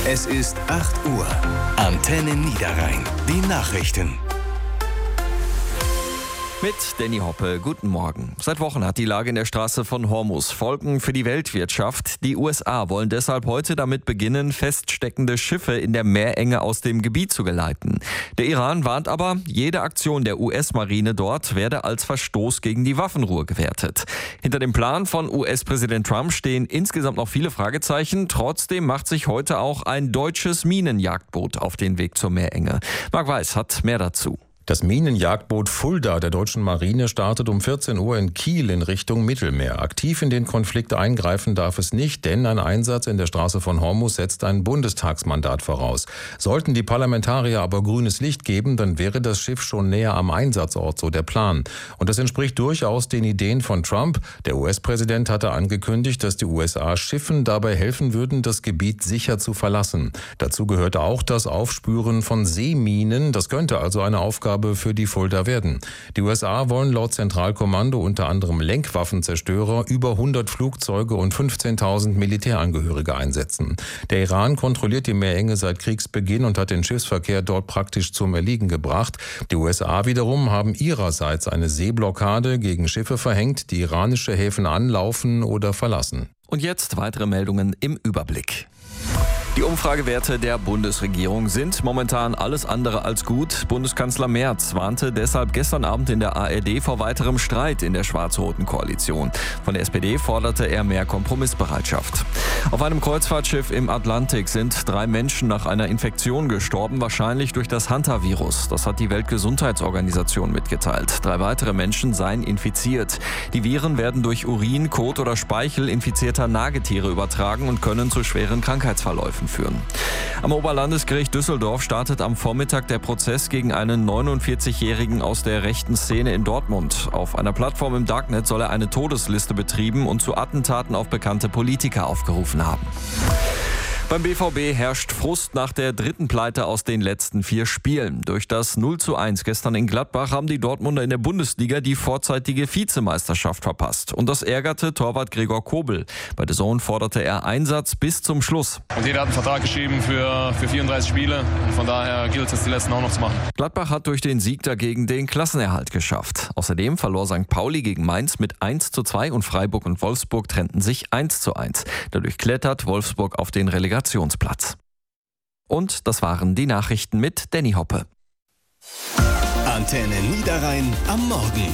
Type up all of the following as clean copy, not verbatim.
Es ist 8 Uhr. Antenne Niederrhein. Die Nachrichten. Mit Danny Hoppe, guten Morgen. Seit Wochen hat die Lage in der Straße von Hormuz Folgen für die Weltwirtschaft. Die USA wollen deshalb heute damit beginnen, feststeckende Schiffe in der Meerenge aus dem Gebiet zu geleiten. Der Iran warnt aber, jede Aktion der US-Marine dort werde als Verstoß gegen die Waffenruhe gewertet. Hinter dem Plan von US-Präsident Trump stehen insgesamt noch viele Fragezeichen. Trotzdem macht sich heute auch ein deutsches Minenjagdboot auf den Weg zur Meerenge. Marc Weiß hat mehr dazu. Das Minenjagdboot Fulda der deutschen Marine startet um 14 Uhr in Kiel in Richtung Mittelmeer. Aktiv in den Konflikt eingreifen darf es nicht, denn ein Einsatz in der Straße von Hormuz setzt ein Bundestagsmandat voraus. Sollten die Parlamentarier aber grünes Licht geben, dann wäre das Schiff schon näher am Einsatzort, so der Plan. Und das entspricht durchaus den Ideen von Trump. Der US-Präsident hatte angekündigt, dass die USA Schiffen dabei helfen würden, das Gebiet sicher zu verlassen. Dazu gehörte auch das Aufspüren von Seeminen. Das könnte also eine Aufgabe für die Fulda werden. Die USA wollen laut Zentralkommando unter anderem Lenkwaffenzerstörer, über 100 Flugzeuge und 15.000 Militärangehörige einsetzen. Der Iran kontrolliert die Meerenge seit Kriegsbeginn und hat den Schiffsverkehr dort praktisch zum Erliegen gebracht. Die USA wiederum haben ihrerseits eine Seeblockade gegen Schiffe verhängt, die iranische Häfen anlaufen oder verlassen. Und jetzt weitere Meldungen im Überblick. Die Umfragewerte der Bundesregierung sind momentan alles andere als gut. Bundeskanzler Merz warnte deshalb gestern Abend in der ARD vor weiterem Streit in der schwarz-roten Koalition. Von der SPD forderte er mehr Kompromissbereitschaft. Auf einem Kreuzfahrtschiff im Atlantik sind 3 Menschen nach einer Infektion gestorben, wahrscheinlich durch das Hantavirus. Das hat die Weltgesundheitsorganisation mitgeteilt. 3 weitere Menschen seien infiziert. Die Viren werden durch Urin, Kot oder Speichel infizierter Nagetiere übertragen und können zu schweren Krankheitsverläufen führen. Am Oberlandesgericht Düsseldorf startet am Vormittag der Prozess gegen einen 49-Jährigen aus der rechten Szene in Dortmund. Auf einer Plattform im Darknet soll er eine Todesliste betrieben und zu Attentaten auf bekannte Politiker aufgerufen haben. Beim BVB herrscht Frust nach der 3. Pleite aus den letzten 4 Spielen. Durch das 0:1 gestern in Gladbach haben die Dortmunder in der Bundesliga die vorzeitige Vizemeisterschaft verpasst. Und das ärgerte Torwart Gregor Kobel. Bei The Zone forderte er Einsatz bis zum Schluss. Und jeder hat einen Vertrag geschrieben für 34 Spiele. Von daher gilt es, die letzten auch noch zu machen. Gladbach hat durch den Sieg dagegen den Klassenerhalt geschafft. Außerdem verlor St. Pauli gegen Mainz mit 1:2 und Freiburg und Wolfsburg trennten sich 1:1. Dadurch klettert Wolfsburg auf den Relegationsplatz. Und das waren die Nachrichten mit Danny Hoppe. Antenne Niederrhein am Morgen.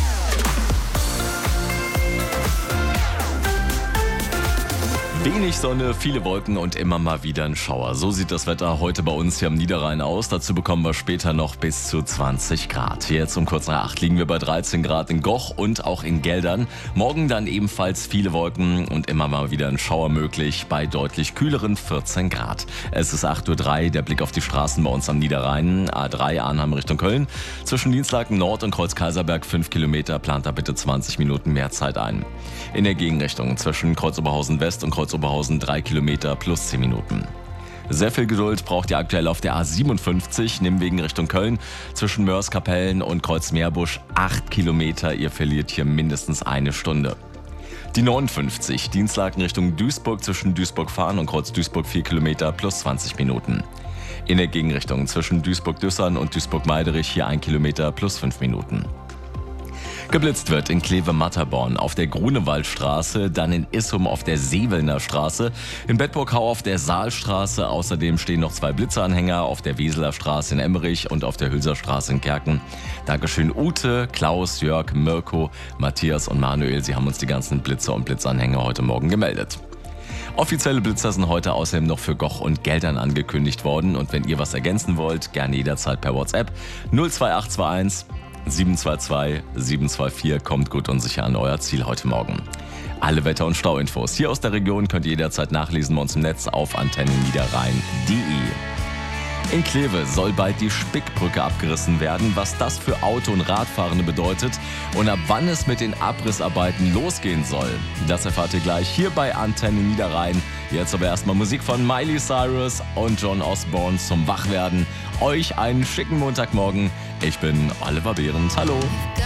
Wenig Sonne, viele Wolken und immer mal wieder ein Schauer. So sieht das Wetter heute bei uns hier am Niederrhein aus. Dazu bekommen wir später noch bis zu 20 Grad. Jetzt um kurz nach 8 liegen wir bei 13 Grad in Goch und auch in Geldern. Morgen dann ebenfalls viele Wolken und immer mal wieder ein Schauer möglich bei deutlich kühleren 14 Grad. Es ist 8:03 Uhr, der Blick auf die Straßen bei uns am Niederrhein. A3 Arnheim Richtung Köln. Zwischen Dienstlaken Nord und Kreuz-Kaiserberg 5 Kilometer, plant da bitte 20 Minuten mehr Zeit ein. In der Gegenrichtung zwischen Kreuz-Oberhausen West und Kreuz-Oberhausen 3 Kilometer plus 10 Minuten. Sehr viel Geduld braucht ihr aktuell auf der A57, Nimwegen Richtung Köln. Zwischen Mörs-Kapellen und Kreuz-Meerbusch 8 Kilometer. Ihr verliert hier mindestens eine Stunde. Die 59, Dienstlaken Richtung Duisburg zwischen Duisburg-Fahn und Kreuz-Duisburg 4 Kilometer plus 20 Minuten. In der Gegenrichtung zwischen Duisburg-Düssern und Duisburg-Meiderich hier 1 Kilometer plus 5 Minuten. Geblitzt wird in Kleve-Matterborn auf der Grunewaldstraße, dann in Issum auf der Sevelner Straße, in Bedburg-Hau auf der Saalstraße. Außerdem stehen noch 2 Blitzeranhänger auf der Weseler Straße in Emmerich und auf der Hülser Straße in Kerken. Dankeschön Ute, Klaus, Jörg, Mirko, Matthias und Manuel. Sie haben uns die ganzen Blitzer und Blitzanhänger heute Morgen gemeldet. Offizielle Blitzer sind heute außerdem noch für Goch und Geldern angekündigt worden. Und wenn ihr was ergänzen wollt, gerne jederzeit per WhatsApp 02821 722 724, kommt gut und sicher an euer Ziel heute Morgen. Alle Wetter- und Stauinfos hier aus der Region könnt ihr jederzeit nachlesen bei uns im Netz auf antennenniederrhein.de. In Kleve soll bald die Spickbrücke abgerissen werden. Was das für Auto- und Radfahrende bedeutet und ab wann es mit den Abrissarbeiten losgehen soll, das erfahrt ihr gleich hier bei Antenne Niederrhein. Jetzt aber erstmal Musik von Miley Cyrus und John Osborne zum Wachwerden. Euch einen schicken Montagmorgen. Ich bin Oliver Behrens. Hallo.